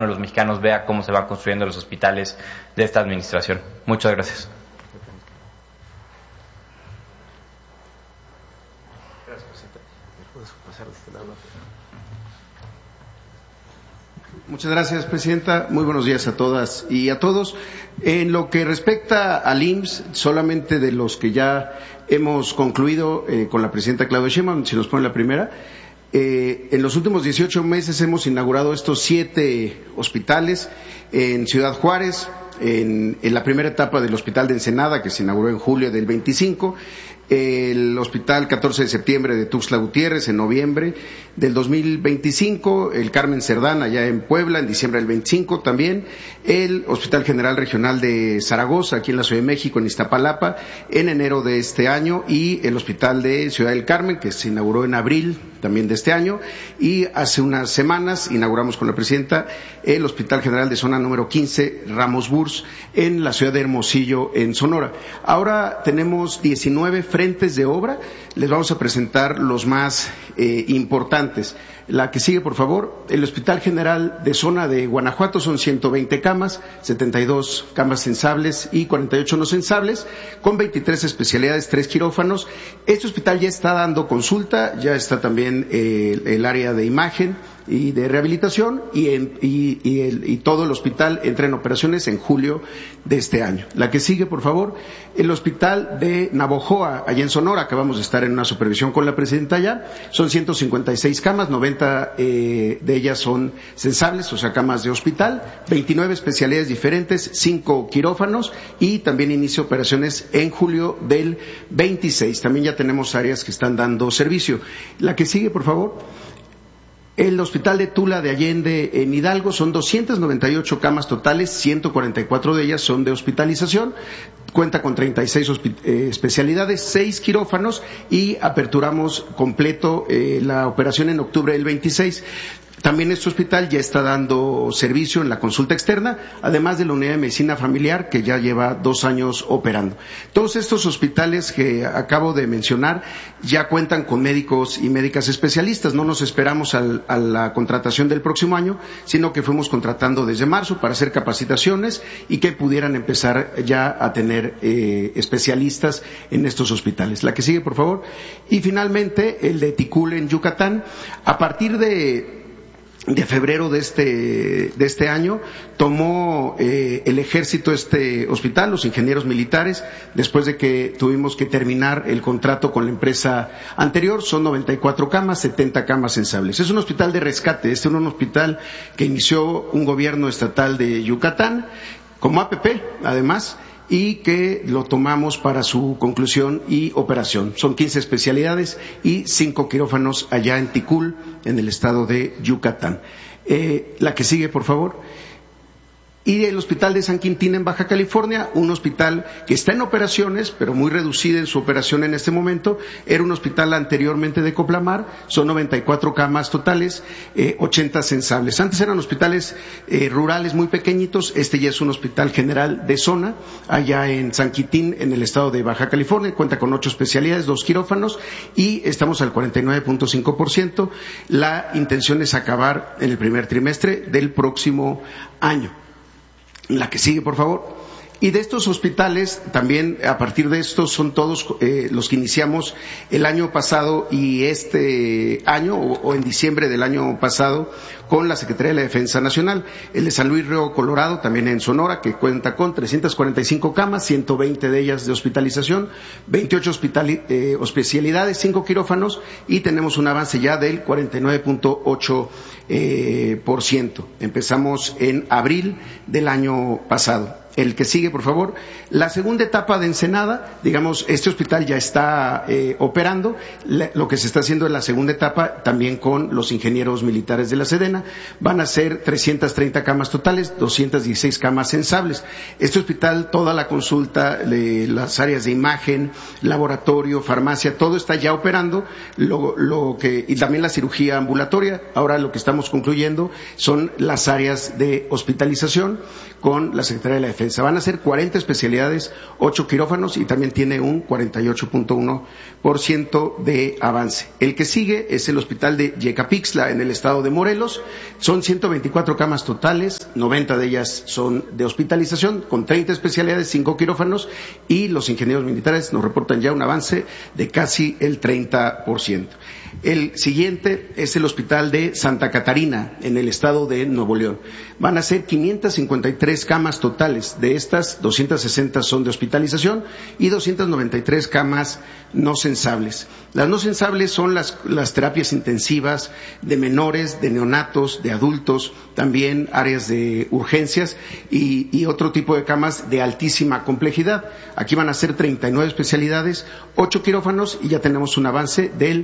de los mexicanos vea cómo se van construyendo los hospitales de esta administración. Muchas gracias. Muchas gracias, Presidenta. Muy buenos días a todas y a todos. En lo que respecta al IMSS, solamente de los que ya hemos concluido con la Presidenta Claudia Sheinbaum, si nos pone la primera, en los últimos 18 meses hemos inaugurado estos 7 hospitales en Ciudad Juárez, en la primera etapa del Hospital de Ensenada, que se inauguró en julio del 25, el Hospital 14 de septiembre de Tuxtla Gutiérrez en noviembre del 2025, el Carmen Cerdán allá en Puebla en diciembre del 25 también, el Hospital General Regional de Zaragoza aquí en la Ciudad de México en Iztapalapa en enero de este año, y el Hospital de Ciudad del Carmen, que se inauguró en abril también de este año, y hace unas semanas inauguramos con la Presidenta el Hospital General de Zona número 15 Ramos Burs en la ciudad de Hermosillo en Sonora. Ahora tenemos 19 frentes de obra, les vamos a presentar los más importantes. La que sigue, por favor. El Hospital General de Zona de Guanajuato son 120 camas, 72 camas sensables y 48 no sensables, con 23 especialidades, 3 quirófanos. Este hospital ya está dando consulta, ya está también el área de imagen y de rehabilitación, y todo el hospital entra en operaciones en julio de este año. La que sigue, por favor. El Hospital de Navojoa, allá en Sonora, acabamos de estar en una supervisión con la Presidenta allá, son 156 camas, 90 de ellas son sensables, o sea, camas de hospital, 29 especialidades diferentes, 5 quirófanos, y también inicia operaciones en julio del 26. También ya tenemos áreas que están dando servicio. La que sigue, por favor. El Hospital de Tula de Allende en Hidalgo son 298 camas totales, 144 de ellas son de hospitalización, cuenta con 36 especialidades, 6 quirófanos, y aperturamos completo la operación en octubre del 26. También este hospital ya está dando servicio en la consulta externa, además de la unidad de medicina familiar que ya lleva 2 años operando. Todos estos hospitales que acabo de mencionar ya cuentan con médicos y médicas especialistas. No nos esperamos a la contratación del próximo año, sino que fuimos contratando desde marzo para hacer capacitaciones y que pudieran empezar ya a tener especialistas en estos hospitales. La que sigue, por favor. Y finalmente el de Tikul en Yucatán. A partir de febrero de este año tomó el ejército este hospital, los ingenieros militares, después de que tuvimos que terminar el contrato con la empresa anterior. Son 94 camas, 70 camas sensables. Es un hospital de rescate, es un hospital que inició un gobierno estatal de Yucatán como APP, además, y que lo tomamos para su conclusión y operación. Son 15 especialidades y 5 quirófanos allá en Tikul, en el estado de Yucatán. La que sigue, por favor. Y el Hospital de San Quintín en Baja California, un hospital que está en operaciones, pero muy reducida en su operación en este momento. Era un hospital anteriormente de Coplamar, son 94 camas totales, 80 sensables. Antes eran hospitales rurales muy pequeñitos, este ya es un hospital general de zona, allá en San Quintín, en el estado de Baja California, cuenta con 8 especialidades, 2 quirófanos, y estamos al 49.5%. La intención es acabar en el primer trimestre del próximo año. La que sigue, por favor. Y de estos hospitales, también a partir de estos son todos los que iniciamos el año pasado y este año, o en diciembre del año pasado, con la Secretaría de la Defensa Nacional. El de San Luis Río Colorado, también en Sonora, que cuenta con 345 camas, 120 de ellas de hospitalización, 28 especialidades, 5 quirófanos, y tenemos un avance ya del 49.8%. Empezamos en abril del año pasado. El que sigue, por favor. La segunda etapa de Ensenada, digamos, este hospital ya está operando. Lo que se está haciendo en la segunda etapa, también con los ingenieros militares de la Sedena, van a ser 330 camas totales, 216 camas sensables. Este hospital, toda la consulta, las áreas de imagen, laboratorio, farmacia, todo está ya operando, y también la cirugía ambulatoria. Ahora lo que estamos concluyendo son las áreas de hospitalización con la Secretaría de la Defensa defensa. Van a ser 40 especialidades, 8 quirófanos y también tiene un 48.1% de avance. El que sigue es el hospital de Yecapixtla en el estado de Morelos. Son 124 camas totales, 90 de ellas son de hospitalización, con 30 especialidades, 5 quirófanos, y los ingenieros militares nos reportan ya un avance de casi el 30%. El siguiente es el hospital de Santa Catarina, en el estado de Nuevo León. Van a ser 553 camas totales. De estas, 260 son de hospitalización y 293 camas no sensibles. Las no sensibles son las terapias intensivas de menores, de neonatos, de adultos, también áreas de urgencias y otro tipo de camas de altísima complejidad. Aquí van a ser 39 especialidades, 8 quirófanos y ya tenemos un avance del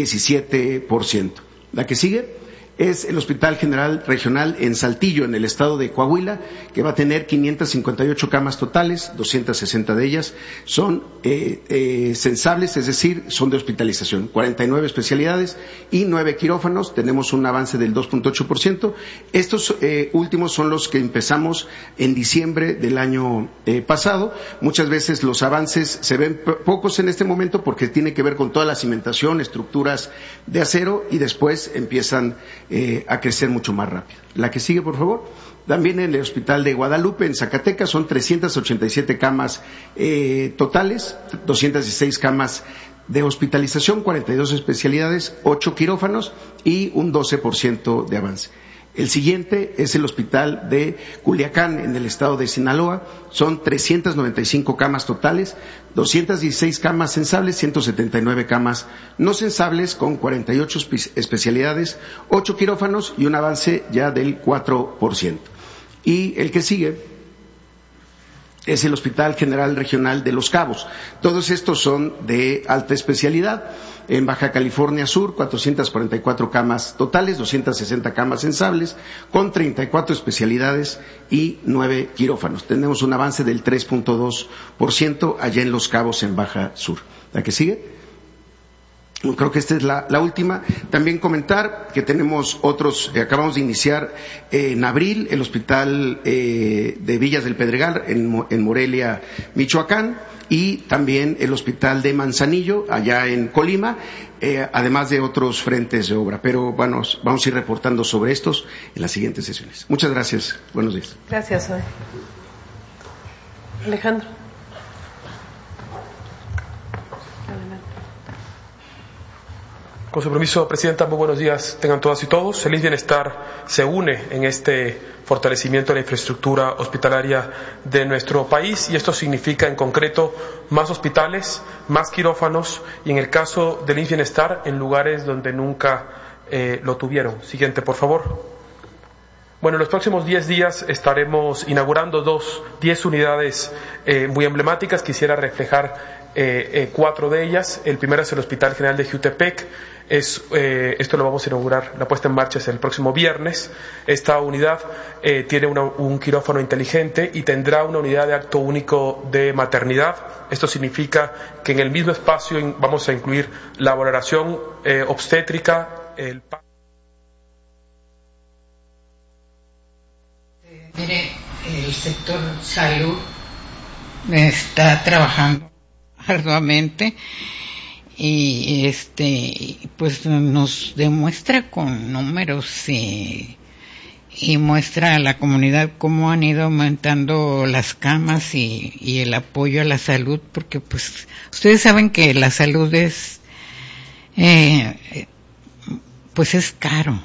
17%. La que sigue es el Hospital General Regional en Saltillo, en el estado de Coahuila, que va a tener 558 camas totales, 260 de ellas son sensibles, es decir, son de hospitalización, 49 especialidades y 9 quirófanos, tenemos un avance del 2.8%. Estos últimos son los que empezamos en diciembre del año pasado. Muchas veces los avances se ven pocos en este momento porque tiene que ver con toda la cimentación, estructuras de acero, y después empiezan a crecer mucho más rápido. La que sigue, por favor. También en el Hospital de Guadalupe, en Zacatecas, son 387 camas totales, 216 camas de hospitalización, 42 especialidades, 8 quirófanos y un 12% de avance. El siguiente es el Hospital de Culiacán, en el estado de Sinaloa. Son 395 camas totales, 216 camas sensibles, 179 camas no sensibles, con 48 especialidades, 8 quirófanos y un avance ya del 4%. Y el que sigue es el Hospital General Regional de Los Cabos. Todos estos son de alta especialidad. En Baja California Sur, 444 camas totales, 260 camas sensibles, con 34 especialidades y 9 quirófanos. Tenemos un avance del 3.2% allá en Los Cabos, en Baja Sur. ¿La que sigue? Creo que esta es la última. También comentar que tenemos otros, acabamos de iniciar en abril el Hospital de Villas del Pedregal en Morelia, Michoacán, y también el Hospital de Manzanillo, allá en Colima, además de otros frentes de obra. Pero vamos a ir reportando sobre estos en las siguientes sesiones. Muchas gracias. Buenos días. Gracias, Zoe. Alejandro. Con su permiso, Presidenta, muy buenos días tengan todas y todos. El Bienestar se une en este fortalecimiento de la infraestructura hospitalaria de nuestro país, y esto significa en concreto más hospitales, más quirófanos y, en el caso del Bienestar, en lugares donde nunca lo tuvieron. Siguiente, por favor. Bueno, en los próximos 10 días estaremos inaugurando 10 unidades muy emblemáticas. Quisiera reflejar 4 de ellas. El primero es el Hospital General de Jiutepec. Esto lo vamos a inaugurar, la puesta en marcha es el próximo viernes. Esta unidad tiene un quirófano inteligente y tendrá una unidad de acto único de maternidad. Esto significa que en el mismo espacio vamos a incluir la valoración obstétrica, Mire, el sector salud está trabajando arduamente y pues nos demuestra con números y muestra a la comunidad cómo han ido aumentando las camas y el apoyo a la salud, porque pues ustedes saben que la salud es pues es caro.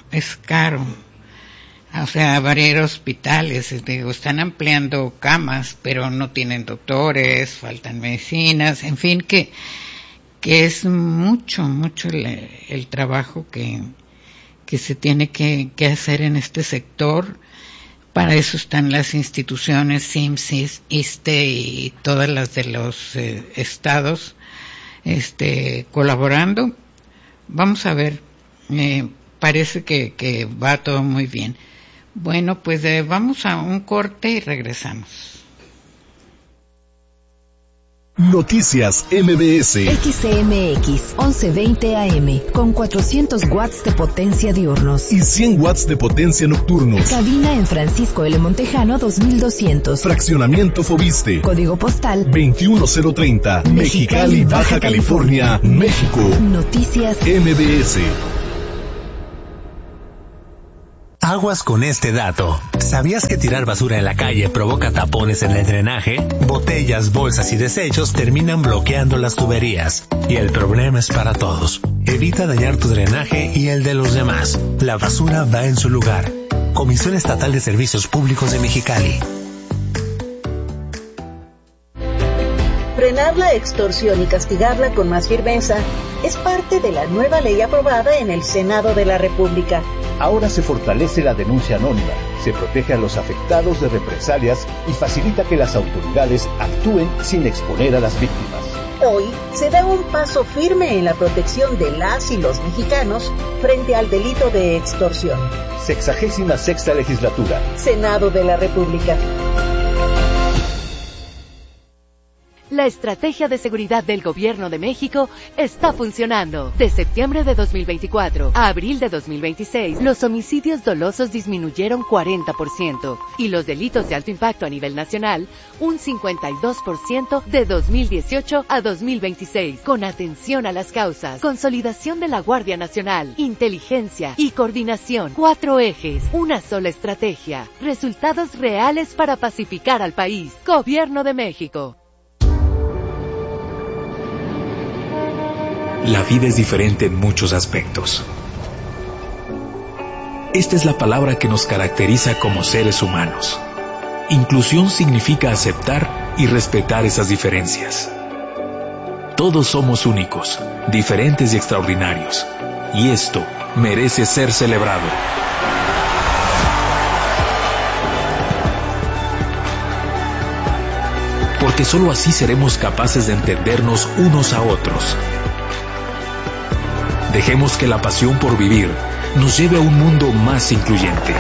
O sea, varios hospitales, están ampliando camas, pero no tienen doctores, faltan medicinas, en fin, que es mucho el trabajo que se tiene que hacer en este sector. Para eso están las instituciones SIMS, ISSSTE y todas las de los estados colaborando. Vamos a ver, parece que va todo muy bien. Bueno, pues vamos a un corte y regresamos. Noticias MBS. XCMX 1120 AM con 400 watts de potencia diurnos y 100 watts de potencia nocturnos. Cabina en Francisco L. Montejano 2200. Fraccionamiento Fobiste. Código postal 21030. Mexicali, Baja California, México. Noticias MBS. Aguas con este dato. ¿Sabías que tirar basura en la calle provoca tapones en el drenaje? Botellas, bolsas y desechos terminan bloqueando las tuberías. Y el problema es para todos. Evita dañar tu drenaje y el de los demás. La basura va en su lugar. Comisión Estatal de Servicios Públicos de Mexicali. Frenar la extorsión y castigarla con más firmeza es parte de la nueva ley aprobada en el Senado de la República. Ahora se fortalece la denuncia anónima, se protege a los afectados de represalias y facilita que las autoridades actúen sin exponer a las víctimas. Hoy se da un paso firme en la protección de las y los mexicanos frente al delito de extorsión. 66ª Legislatura. Senado de la República. La estrategia de seguridad del Gobierno de México está funcionando. De septiembre de 2024 a abril de 2026, los homicidios dolosos disminuyeron 40% y los delitos de alto impacto a nivel nacional un 52% de 2018 a 2026. Con atención a las causas, consolidación de la Guardia Nacional, inteligencia y coordinación. 4 ejes, una sola estrategia. Resultados reales para pacificar al país. Gobierno de México. La vida es diferente en muchos aspectos. Esta es la palabra que nos caracteriza como seres humanos. Inclusión significa aceptar y respetar esas diferencias. Todos somos únicos, diferentes y extraordinarios, y esto merece ser celebrado. Porque solo así seremos capaces de entendernos unos a otros. Dejemos que la pasión por vivir nos lleve a un mundo más incluyente.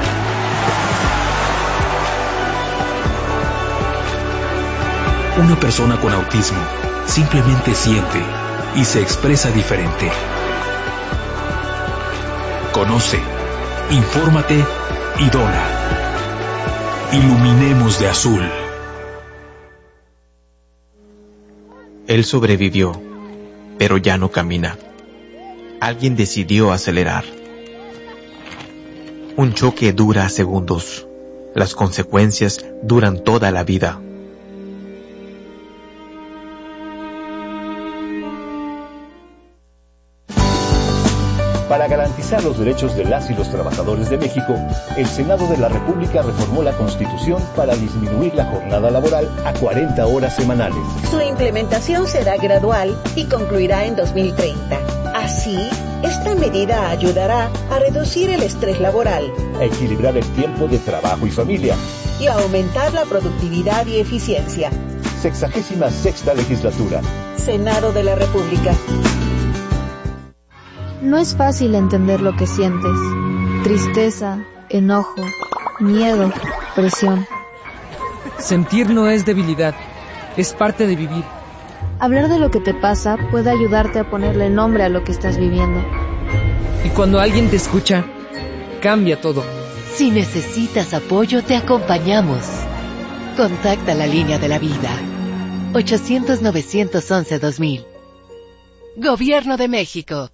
Una persona con autismo simplemente siente y se expresa diferente. Conoce, infórmate y dona. Iluminemos de azul. Él sobrevivió, pero ya no camina. Alguien decidió acelerar. Un choque dura segundos. Las consecuencias duran toda la vida. Para garantizar los derechos de las y los trabajadores de México, el Senado de la República reformó la Constitución para disminuir la jornada laboral a 40 horas semanales. Su implementación será gradual y concluirá en 2030. Así, esta medida ayudará a reducir el estrés laboral, a equilibrar el tiempo de trabajo y familia y a aumentar la productividad y eficiencia. 66ª Legislatura. Senado de la República. No es fácil entender lo que sientes. Tristeza, enojo, miedo, presión. Sentir no es debilidad, es parte de vivir. Hablar de lo que te pasa puede ayudarte a ponerle nombre a lo que estás viviendo. Y cuando alguien te escucha, cambia todo. Si necesitas apoyo, te acompañamos. Contacta la línea de la vida. 800-911-2000. Gobierno de México.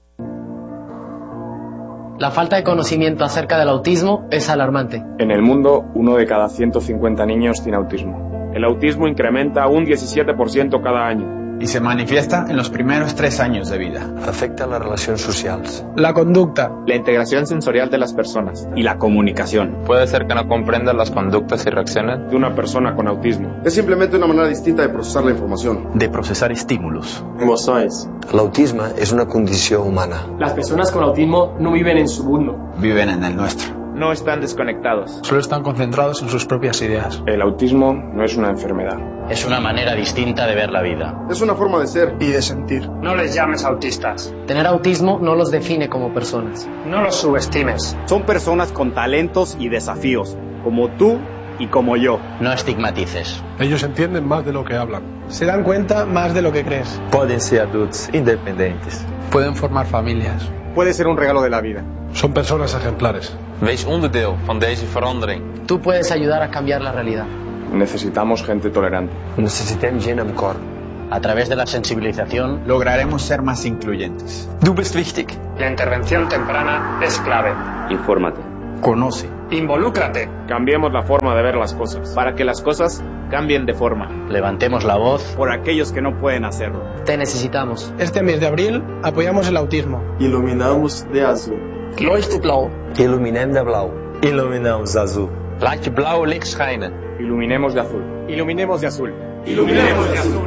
La falta de conocimiento acerca del autismo es alarmante. En el mundo, 1 de cada 150 niños tiene autismo. El autismo incrementa un 17% cada año. Y se manifiesta en los primeros 3 años de vida. Afecta las relaciones sociales, la conducta, la integración sensorial de las personas y la comunicación. Puede ser que no comprendan las conductas y reacciones de una persona con autismo. Es simplemente una manera distinta de procesar la información, de procesar estímulos, emociones. El autismo es una condición humana. Las personas con autismo no viven en su mundo, viven en el nuestro. No están desconectados. Solo están concentrados en sus propias ideas. El autismo no es una enfermedad. Es una manera distinta de ver la vida. Es una forma de ser y de sentir. No les llames autistas. Tener autismo no los define como personas. No los subestimes. Son personas con talentos y desafíos, como tú y como yo. No estigmatices. Ellos entienden más de lo que hablan. Se dan cuenta más de lo que crees. Podem ser adultos independentes. Pueden formar familias. Puede ser un regalo de la vida. Son personas ejemplares. Wees onderdeel van deze verandering. Tú puedes ayudar a cambiar la realidad. Necesitamos gente tolerante. Necessitem gent amb cor. A través de la sensibilización, Lograremos ser más incluyentes. Du bist wichtig. La intervención temprana es clave. Infórmate. Conoce. Involúcrate. Cambiemos la forma de ver las cosas. Para que las cosas cambien de forma. levantemos la voz. Por aquellos que no pueden hacerlo. Te necesitamos. Este mes de abril apoyamos el autismo. Iluminamos de azul. Leuchte blau. Iluminem de blau. Iluminamos de azul. Laat je blauwe licht schijnen. Iluminemos de azul. Iluminemos de azul. Iluminemos de azul.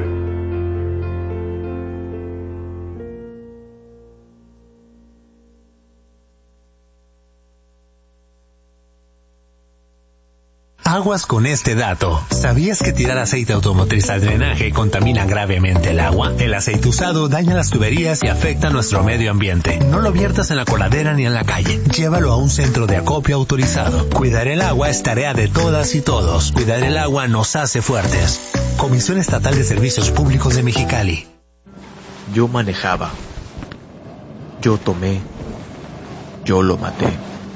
Aguas con este dato. ¿Sabías que tirar aceite automotriz al drenaje contamina gravemente el agua? El aceite usado daña las tuberías y afecta a nuestro medio ambiente. No lo viertas en la coladera ni en la calle. Llévalo a un centro de acopio autorizado. Cuidar el agua es tarea de todas y todos. Cuidar el agua nos hace fuertes. Comisión Estatal de Servicios Públicos de Mexicali. Yo manejaba. Yo tomé. Yo lo maté.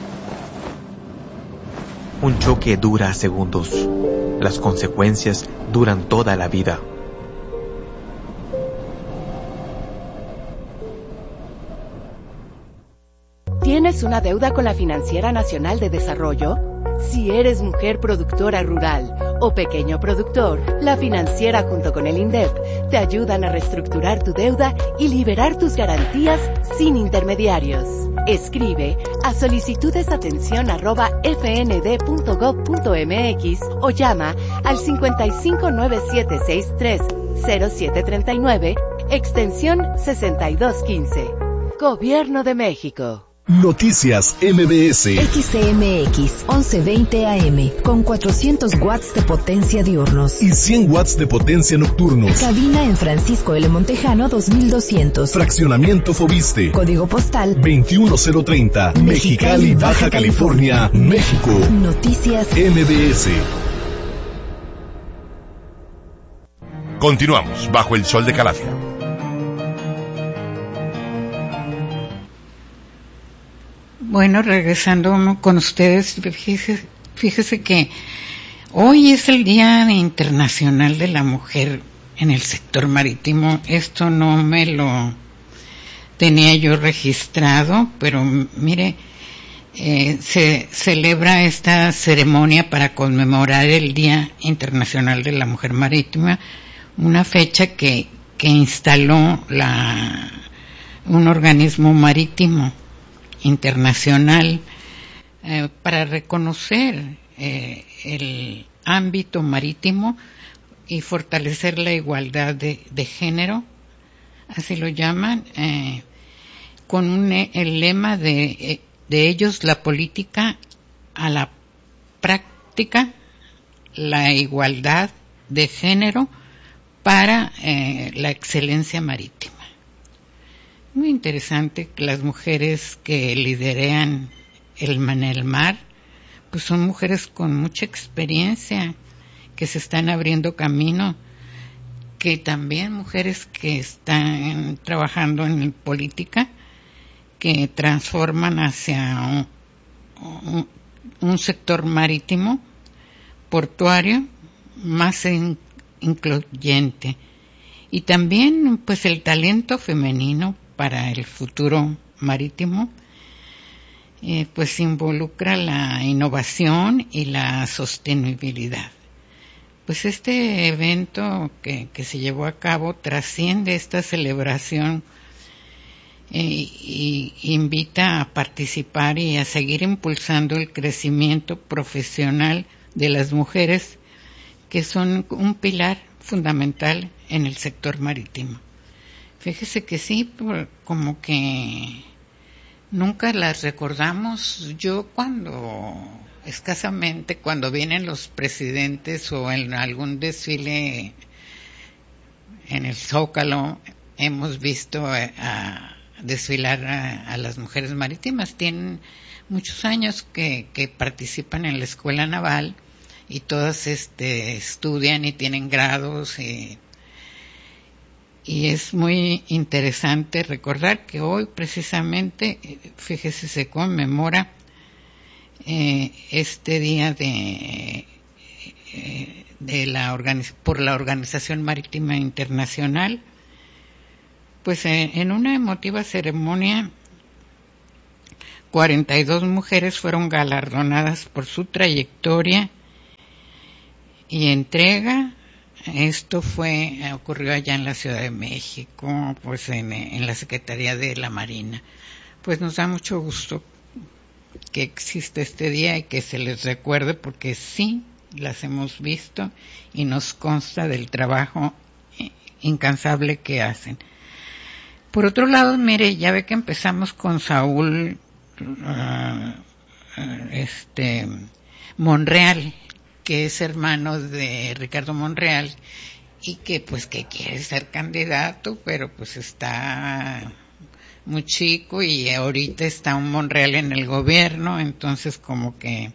Un choque dura segundos. Las consecuencias duran toda la vida. ¿Tienes una deuda con la Financiera Nacional de Desarrollo? Si eres mujer productora rural o pequeño productor, la financiera junto con el INDEP te ayudan a reestructurar tu deuda y liberar tus garantías sin intermediarios. Escribe a solicitudesatención@fnd.gov.mx o llama al 5597630739, extensión 6215. Gobierno de México. Noticias MBS. XCMX 1120 AM con 400 watts de potencia diurnos y 100 watts de potencia nocturnos. Cabina en Francisco L. Montejano 2200. Fraccionamiento Fobiste. Código postal 21030. Mexicali, Baja California, México. Noticias MBS. Continuamos bajo el sol de Calafia. Bueno, regresando con ustedes, fíjese que hoy es el Día Internacional de la Mujer en el sector marítimo. Esto no me lo tenía yo registrado, pero mire, se celebra esta ceremonia para conmemorar el Día Internacional de la Mujer Marítima, una fecha que instaló un organismo marítimo internacional para reconocer el ámbito marítimo y fortalecer la igualdad de género, así lo llaman, con el lema de ellos, la política a la práctica, la igualdad de género para la excelencia marítima. Muy interesante que las mujeres que liderean en el mar, pues son mujeres con mucha experiencia, que se están abriendo camino, que también mujeres que están trabajando en política, que transforman hacia un sector marítimo, portuario, más incluyente. Y también, pues, el talento femenino para el futuro marítimo, pues involucra la innovación y la sostenibilidad. Pues este evento que se llevó a cabo trasciende esta celebración y invita a participar y a seguir impulsando el crecimiento profesional de las mujeres, que son un pilar fundamental en el sector marítimo. Fíjese que sí, como que nunca las recordamos. Yo escasamente cuando vienen los presidentes o en algún desfile en el Zócalo, hemos visto a desfilar a las mujeres marítimas. Tienen muchos años que participan en la Escuela Naval y todas estudian y tienen grados y es muy interesante recordar que hoy precisamente, fíjese, se conmemora este día por la Organización Marítima Internacional. Pues en una emotiva ceremonia 42 mujeres fueron galardonadas por su trayectoria y entrega. Esto ocurrió allá en la Ciudad de México, pues en la Secretaría de la Marina. Pues nos da mucho gusto que existe este día y que se les recuerde, porque sí las hemos visto y nos consta del trabajo incansable que hacen. Por otro lado, mire, ya ve que empezamos con Saúl Monreal, que es hermano de Ricardo Monreal y que pues que quiere ser candidato, pero pues está muy chico y ahorita está un Monreal en el gobierno, entonces como que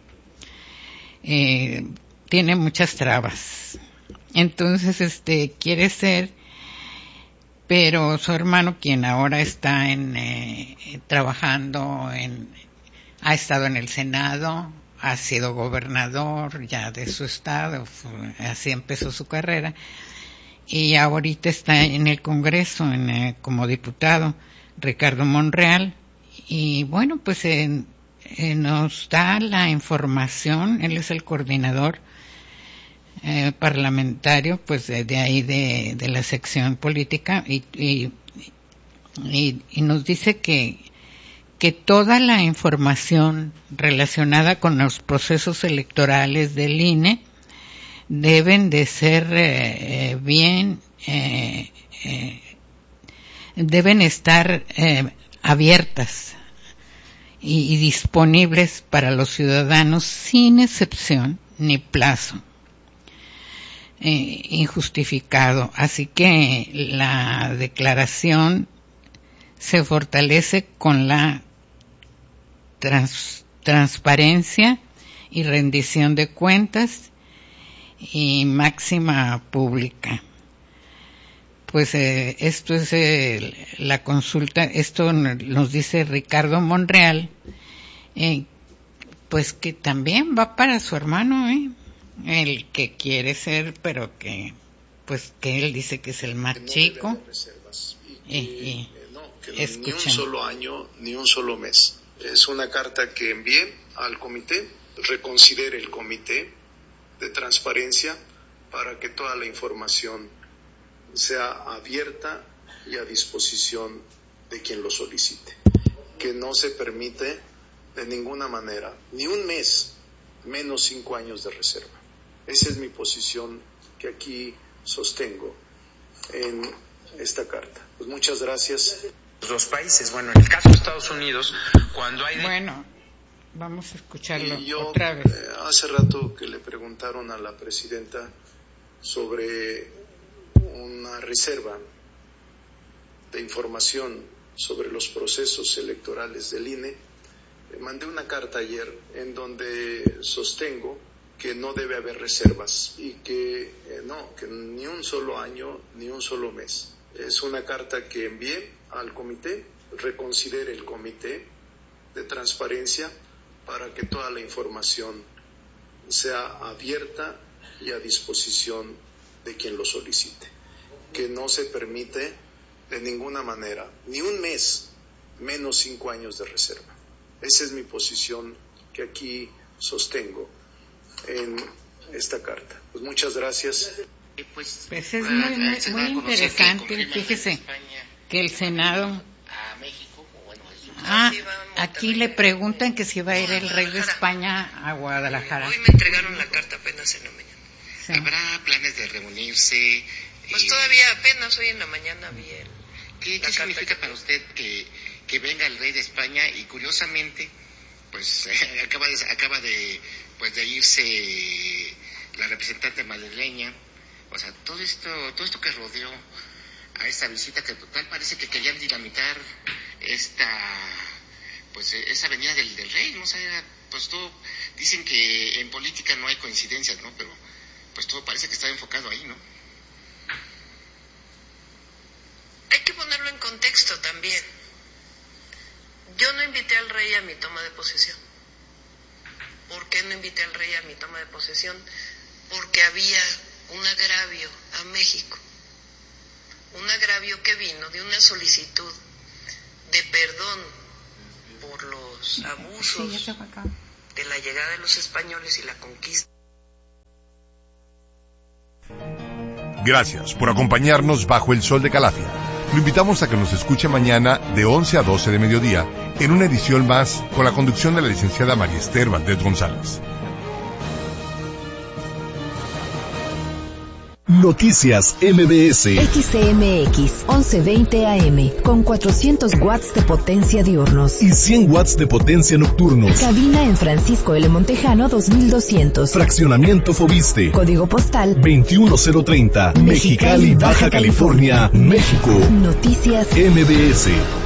tiene muchas trabas. Entonces quiere ser, pero su hermano, quien ahora está trabajando ha estado en el Senado, ha sido gobernador ya de su estado, así empezó su carrera, y ahorita está en el Congreso como diputado, Ricardo Monreal, y bueno, pues nos da la información. Él es el coordinador parlamentario, pues de ahí de la sección política, y nos dice que toda la información relacionada con los procesos electorales del INE deben de ser deben estar abiertas y disponibles para los ciudadanos sin excepción ni plazo injustificado. Así que la declaración se fortalece con la transparencia y rendición de cuentas y máxima pública. Pues esto es la consulta, esto nos dice Ricardo Monreal, pues que también va para su hermano, el que quiere ser, pero que él dice que es el más chico. Que ni un solo año, ni un solo mes. Es una carta que envié al comité, reconsidere el comité de transparencia para que toda la información sea abierta y a disposición de quien lo solicite. Que no se permite de ninguna manera, ni un mes, menos 5 años de reserva. Esa es mi posición que aquí sostengo en esta carta. Pues muchas gracias. Los países, bueno, en el caso de Estados Unidos, cuando hay... Bueno, vamos a escucharlo otra vez. Hace rato que le preguntaron a la presidenta sobre una reserva de información sobre los procesos electorales del INE. Mandé una carta ayer en donde sostengo que no debe haber reservas y que ni un solo año, ni un solo mes. Es una carta que envié al comité, reconsidere el comité de transparencia para que toda la información sea abierta y a disposición de quien lo solicite. Que no se permite de ninguna manera, ni un mes, menos 5 años de reserva. Esa es mi posición que aquí sostengo en esta carta. Pues muchas gracias. Pues es muy interesante, fíjese que el Senado... aquí le preguntan que si va a ir el rey de España a Guadalajara. Hoy me entregaron la carta apenas en la mañana. Sí. ¿Habrá planes de reunirse? Pues todavía apenas hoy en la mañana vi ¿Qué significa para usted que venga el rey de España? Y curiosamente, pues acaba de irse la representante madrileña. O sea, todo esto que rodeó a esta visita, que total parece que querían dinamitar esa venida del rey, no sé, pues todo, dicen que en política no hay coincidencias, ¿no? Pero pues todo parece que está enfocado ahí, ¿no? Hay que ponerlo en contexto también. Yo no invité al rey a mi toma de posesión. ¿Por qué no invité al rey a mi toma de posesión? Porque había un agravio a México. Un agravio que vino de una solicitud de perdón por los abusos de la llegada de los españoles y la conquista. Gracias por acompañarnos bajo el sol de Calafia. Lo invitamos a que nos escuche mañana de 11 a 12 de mediodía en una edición más con la conducción de la licenciada María Esther Valdés González. Noticias MBS. XCMX 1120 AM con 400 watts de potencia diurnos y 100 watts de potencia nocturnos. Cabina en Francisco L. Montejano 2200. Fraccionamiento Fobiste. Código postal 21030. Mexicali, Baja California, México. Noticias MBS.